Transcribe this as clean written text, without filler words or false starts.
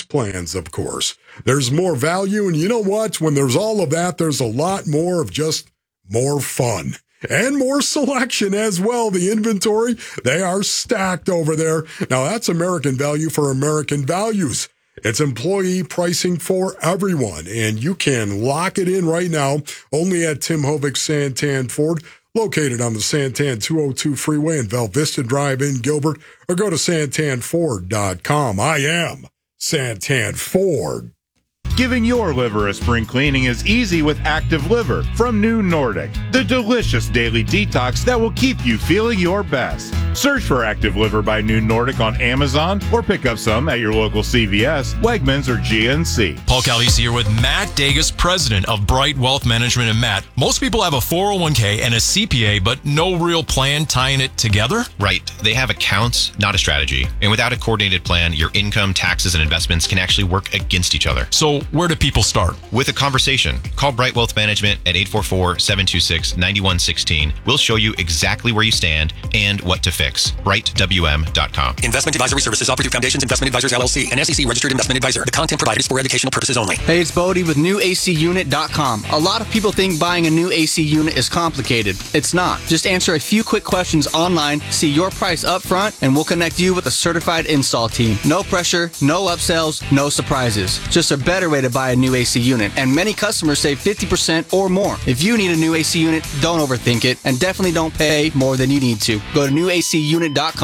plans, of course. There's more value, and you know what? When there's all of that, there's a lot more of just more fun. And more selection as well. The inventory, they are stacked over there. Now, that's American Value for American values. It's employee pricing for everyone, and you can lock it in right now only at Tim Hovick Santan Ford, located on the Santan 202 freeway in Val Vista Drive in Gilbert, or go to santanford.com. I am Santan Ford. Giving your liver a spring cleaning is easy with Active Liver from New Nordic, the delicious daily detox that will keep you feeling your best. Search for Active Liver by New Nordic on Amazon or pick up some at your local CVS, Wegmans, or GNC. Paul Callies here with Matt Dagus, president of Bright Wealth Management. And Matt, most people have a 401k and a CPA, but no real plan tying it together? Right. They have accounts, not a strategy. And without a coordinated plan, your income, taxes, and investments can actually work against each other. So where do people start? With a conversation. Call Bright Wealth Management at 844-726-9116. We'll show you exactly where you stand and what to fix. BrightWM.com. Investment advisory services offered through Foundations Investment Advisors LLC, an SEC registered investment advisor. The content provided is for educational purposes only. Hey, it's Bodie with NewACUnit.com. A lot of people think buying a new AC unit is complicated. It's not. Just answer a few quick questions online, see your price up front, and we'll connect you with a certified install team. No pressure, no upsells, no surprises. Just a better way to buy a new AC unit, and many customers save 50% or more. If you need a new AC unit, don't overthink it, and definitely don't pay more than you need to. Go to NewACUnit.com